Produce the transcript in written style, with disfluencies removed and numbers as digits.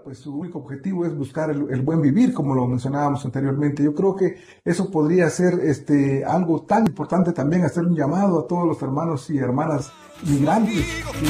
pues su único objetivo es buscar el buen vivir, como lo mencionábamos anteriormente. Yo creo que eso podría ser algo tan importante también, hacer un llamado a todos los hermanos y hermanas migrantes